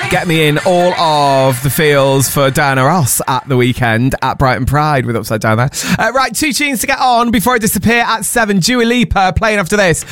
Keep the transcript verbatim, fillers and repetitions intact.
Get me in all of the feels for Diana Ross at the weekend at Brighton Pride with Upside Down there. Uh, right, two tunes to get on before I disappear at seven. Dua Lipa playing after this.